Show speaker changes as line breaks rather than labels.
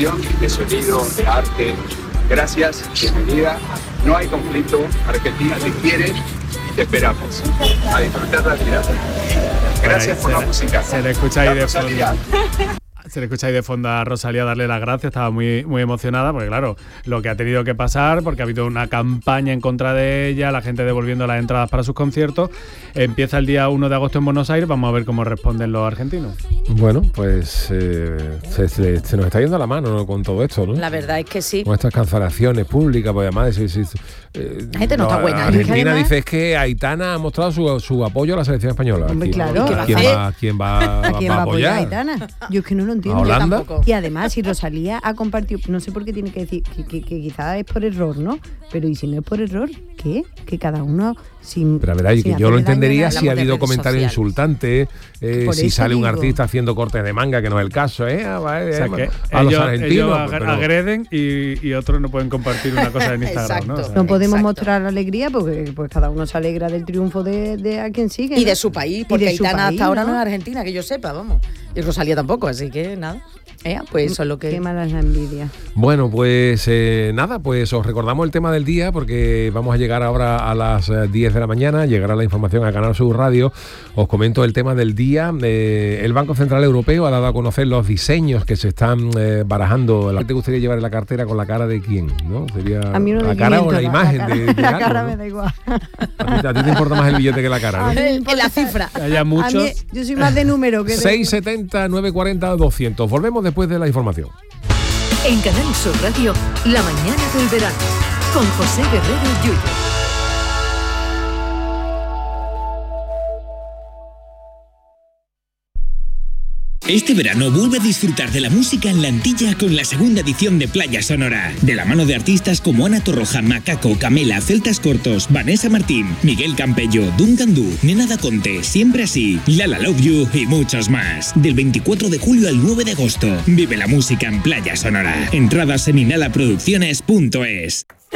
información, de sonido, de arte. Gracias, bienvenida. No hay conflicto. Argentina te quiere y te esperamos. A disfrutar la vida. Gracias por la música.
Se le escucha ahí de fondo. Se le escucha ahí de fondo a Rosalía darle las gracias, estaba muy, muy emocionada, porque claro, lo que ha tenido que pasar, porque ha habido una campaña en contra de ella, la gente devolviendo las entradas para sus conciertos. Empieza el día 1 de agosto en Buenos Aires, vamos a ver cómo responden los argentinos.
Bueno, pues se nos está yendo la mano, ¿no?, con todo esto, ¿no?
La verdad es que sí.
Con estas cancelaciones públicas, pues además...
la gente no está buena.
Argentina
además,
dice es que Aitana ha mostrado su apoyo a la selección española.
Hombre, claro.
¿Quién va a apoyar?
A Aitana? Yo es que no lo entiendo.
¿A Holanda?
Y además, si Rosalía ha compartido, no sé por qué tiene que decir que quizás es por error, ¿no? Pero ¿y si no es por error? ¿Qué? Que cada uno...
Pero a ver, que yo lo entendería si ha habido comentarios insultantes, si sale un artista haciendo cortes de manga, que no es el caso, a los argentinos.
Ellos agreden y otros no pueden compartir una cosa en Instagram, ¿no? O sea,
no podemos mostrar alegría porque pues cada uno se alegra del triunfo de a quien sigue, ¿no?
Y de su país, porque Aitana hasta ahora no es argentina, que yo sepa, vamos. Y Rosalía tampoco, así que nada. Pues eso es lo que...
Qué mala es la envidia.
Bueno, pues nada, pues os recordamos el tema del día, porque vamos a llegar ahora a las 10 de la mañana, llegará la información a Canal Sur Radio. Os comento el tema del día. El Banco Central Europeo ha dado a conocer los diseños que se están barajando. ¿Qué te gustaría llevar en la cartera con la cara de quién? ¿No? ¿Sería
a mí
la cara o la imagen de
la
algo,
cara,
¿no?
me da igual.
A ti te importa más el billete que la cara, ¿no?
En la cifra.
Haya muchos.
A mí, yo soy más de número que de...
670 940 200. Volvemos después de la información.
En Canal Sur Radio, la mañana del verano, con José Guerrero Yuyu.
Este verano vuelve a disfrutar de la música en la Antilla con la segunda edición de Playa Sonora, de la mano de artistas como Ana Torroja, Macaco, Camela, Celtas Cortos, Vanessa Martín, Miguel Campello, Duncan Du, Nena Da Conte, Siempre Así, Lala Love You y muchos más. Del 24 de julio al 9 de agosto, vive la música en Playa Sonora. Entradas en inhalaproducciones.es.